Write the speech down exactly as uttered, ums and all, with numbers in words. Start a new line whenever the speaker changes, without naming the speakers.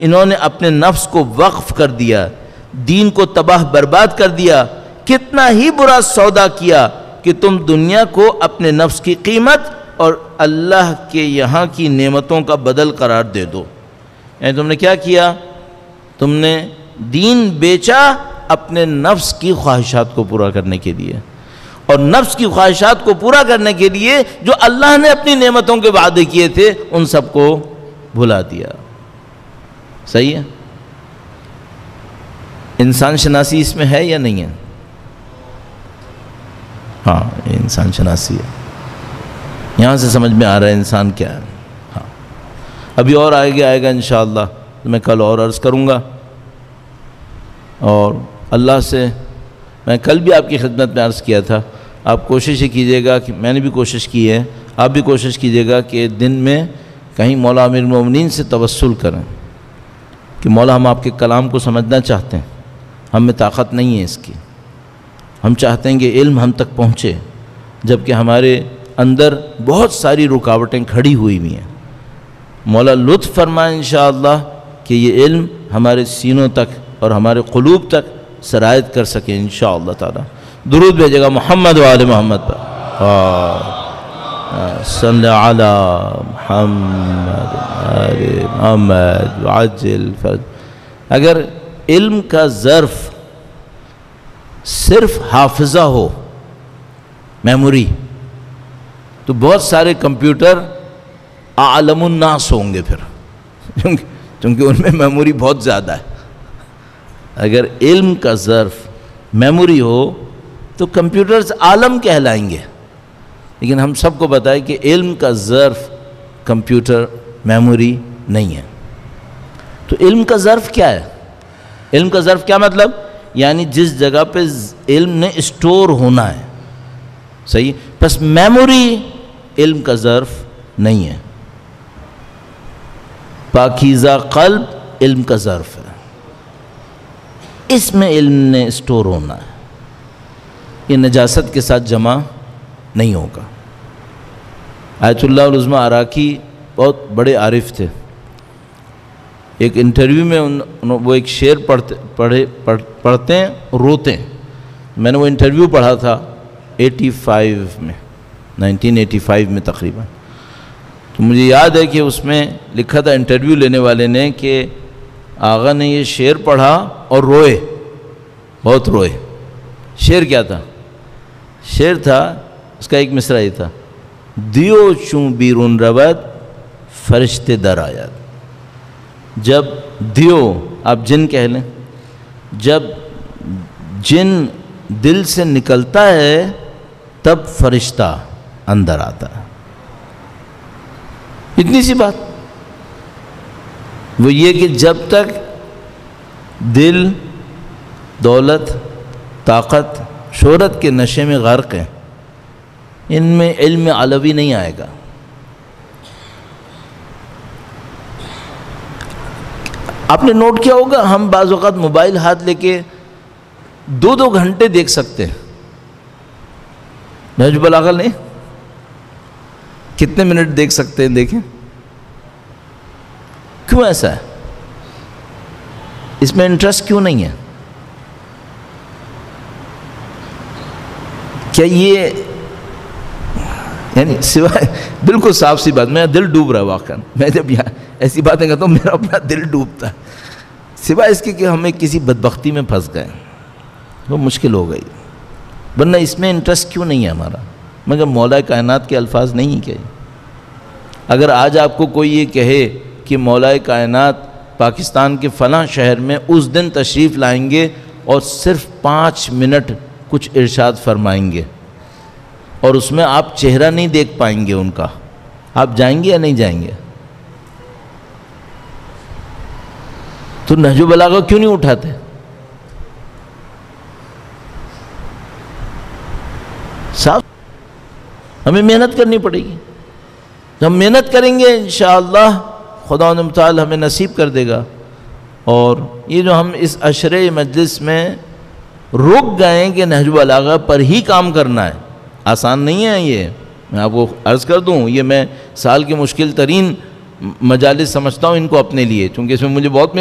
انہوں نے اپنے نفس کو وقف کر دیا، دین کو تباہ برباد کر دیا۔ کتنا ہی برا سودا کیا کہ تم دنیا کو اپنے نفس کی قیمت اور اللہ کے یہاں کی نعمتوں کا بدل قرار دے دو۔ یعنی تم نے کیا کیا؟ تم نے دین بیچا اپنے نفس کی خواہشات کو پورا کرنے کے لیے، اور نفس کی خواہشات کو پورا کرنے کے لیے جو اللہ نے اپنی نعمتوں کے وعدے کیے تھے ان سب کو بھلا دیا۔ صحیح ہے؟ انسان شناسی اس میں ہے یا نہیں ہے؟ ہاں، انسان شناسی ہے۔ یہاں سے سمجھ میں آ رہا ہے انسان کیا ہے۔ ہاں، ابھی اور آگے آئے گا انشاءاللہ، میں کل اور عرض کروں گا، اور اللہ سے میں کل بھی آپ کی خدمت میں عرض کیا تھا، آپ کوشش کیجئے گا کہ میں نے بھی کوشش کی ہے، آپ بھی کوشش کیجئے گا کہ دن میں کہیں مولا امیر المومنین سے توسل کریں کہ مولا ہم آپ کے کلام کو سمجھنا چاہتے ہیں، ہم میں طاقت نہیں ہے اس کی، ہم چاہتے ہیں کہ علم ہم تک پہنچے، جبکہ ہمارے اندر بہت ساری رکاوٹیں کھڑی ہوئی ہوئی ہیں۔ مولا لطف فرمائے انشاءاللہ کہ یہ علم ہمارے سینوں تک اور ہمارے قلوب تک سرایت کر سکے انشاءاللہ تعالی۔ درود بھیجے گا محمد و آل محمد پر، صلی علی محمد آل محمد وعجل فرج۔ اگر علم کا ظرف صرف حافظہ ہو، میموری، تو بہت سارے کمپیوٹر اعلم الناس ہوں گے پھر، کیونکہ ان میں میموری بہت زیادہ ہے۔ اگر علم کا ظرف میموری ہو تو کمپیوٹرز عالم کہلائیں گے، لیکن ہم سب کو بتائے کہ علم کا ظرف کمپیوٹر میموری نہیں ہے۔ تو علم کا ظرف کیا ہے؟ علم کا ظرف کیا مطلب؟ یعنی جس جگہ پہ علم نے اسٹور ہونا ہے، صحیح؟ بس میموری علم کا ظرف نہیں ہے۔ پاکیزہ قلب علم کا ظرف ہے، اس میں علم نے اسٹور ہونا ہے، یہ نجاست کے ساتھ جمع نہیں ہوگا۔ آیت اللہ العظمی عراقی بہت بڑے عارف تھے، ایک انٹرویو میں ان وہ ایک شعر پڑھتے پڑھے پڑھتے ہیں روتے ہیں۔ میں نے وہ انٹرویو پڑھا تھا ایٹی فائیو میں، نائنٹین ایٹی فائیو میں تقریباً، تو مجھے یاد ہے کہ اس میں لکھا تھا انٹرویو لینے والے نے کہ آغا نے یہ شعر پڑھا اور روئے، بہت روئے۔ شعر کیا تھا؟ شعر تھا، اس کا ایک مصرع یہ تھا، دیو چون بیرون رود فرشتے در آید۔ جب دیو، آپ جن کہہ لیں، جب جن دل سے نکلتا ہے تب فرشتہ اندر آتا ہے۔ اتنی سی بات، وہ یہ کہ جب تک دل دولت، طاقت، شہرت کے نشے میں غرق ہیں، ان میں علم علوی نہیں آئے گا۔ آپ نے نوٹ کیا ہوگا، ہم بعض اوقات موبائل ہاتھ لے کے دو دو گھنٹے دیکھ سکتے ہیں، نہج البلاغہ نہیں، کتنے منٹ دیکھ سکتے ہیں؟ دیکھیں کیوں ایسا ہے؟ اس میں انٹرسٹ کیوں نہیں ہے؟ کیا یہ یعنی سوائے بالکل صاف سی بات، میرا دل ڈوب رہا ہے واقعا، میں جب یہاں ایسی باتیں کرتا ہوں میرا اپنا دل ڈوبتا ہے، سوائے اس کے کہ ہمیں کسی بدبختی میں پھنس گئے، وہ مشکل ہو گئی، ورنہ اس میں انٹرسٹ کیوں نہیں ہے ہمارا؟ مگر مولا کائنات کے الفاظ نہیں ہیں کیا؟ اگر آج آپ کو کوئی یہ کہے کہ مولا کائنات پاکستان کے فلاں شہر میں اس دن تشریف لائیں گے اور صرف پانچ منٹ کچھ ارشاد فرمائیں گے، اور اس میں آپ چہرہ نہیں دیکھ پائیں گے ان کا، آپ جائیں گے یا نہیں جائیں گے؟ تو نہج البلاغہ کیوں نہیں اٹھاتے؟ صاحب ہمیں محنت کرنی پڑے گی، جب ہم محنت کریں گے انشاءاللہ خدا متعال ہمیں نصیب کر دے گا۔ اور یہ جو ہم اس عشرے مجلس میں رک گئے کہ نہج البلاغہ پر ہی کام کرنا ہے، آسان نہیں ہے یہ، میں آپ کو عرض کر دوں، یہ میں سال کے مشکل ترین مجالس سمجھتا ہوں ان کو اپنے لیے، چونکہ اس میں مجھے بہت